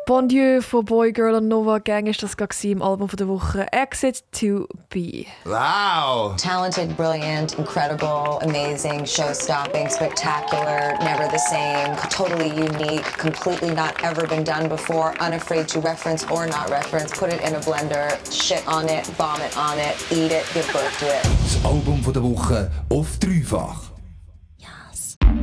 Bon Dieu von Boy, Girl und Nova Gang ist das im Album der Woche Exit to Be. Wow! Talented, brilliant, incredible, amazing, show-stopping, spectacular, never the same, totally unique, completely not ever been done before, unafraid to reference or not reference, put it in a blender, shit on it, vomit on it, eat it, give birth to it. Das Album der Woche auf dreifach.